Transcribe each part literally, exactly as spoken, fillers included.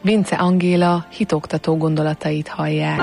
Vince Angéla hitoktató gondolatait hallják.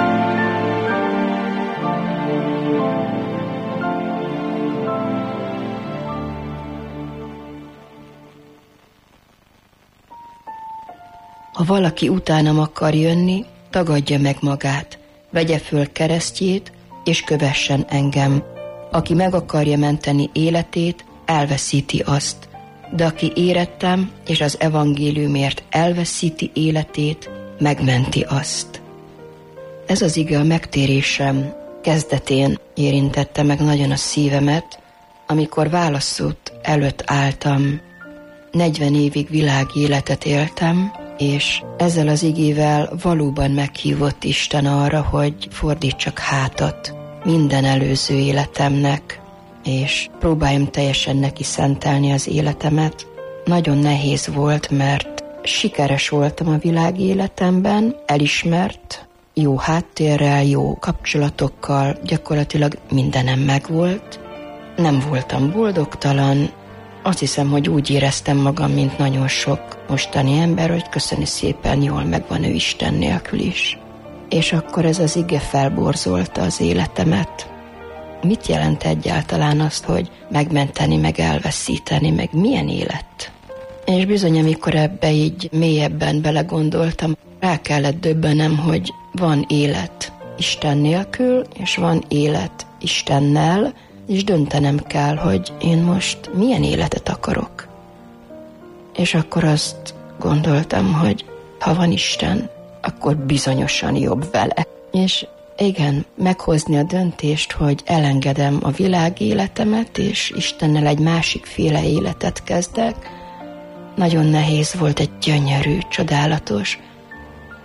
Ha valaki utánam akar jönni, tagadja meg magát, vegye föl keresztjét, és kövessen engem. Aki meg akarja menteni életét, elveszíti azt. De aki érettem, és az evangéliumért elveszíti életét, megmenti azt. Ez az ige a megtérésem kezdetén érintette meg nagyon a szívemet, amikor válaszút előtt álltam. negyven évig világéletet éltem, és ezzel az igével valóban meghívott Isten arra, hogy fordítsak hátat minden előző életemnek, és próbáljam teljesen neki szentelni az életemet. Nagyon nehéz volt, mert sikeres voltam a világéletemben, elismert, jó háttérrel, jó kapcsolatokkal, gyakorlatilag mindenem megvolt. Nem voltam boldogtalan, azt hiszem, hogy úgy éreztem magam, mint nagyon sok mostani ember, hogy köszöni szépen, jól megvan ő Isten nélkül is. És akkor ez az ige felborzolta az életemet. Mit jelent egyáltalán azt, hogy megmenteni, meg elveszíteni, meg milyen élet? És bizony, amikor ebbe így mélyebben belegondoltam, rá kellett döbbenem, hogy van élet Isten nélkül, és van élet Istennel, és döntenem kell, hogy én most milyen életet akarok. És akkor azt gondoltam, hogy ha van Isten, akkor bizonyosan jobb vele. És igen, meghozni a döntést, hogy elengedem a világéletemet, és Istennel egy másikféle életet kezdek, nagyon nehéz volt, egy gyönyörű, csodálatos,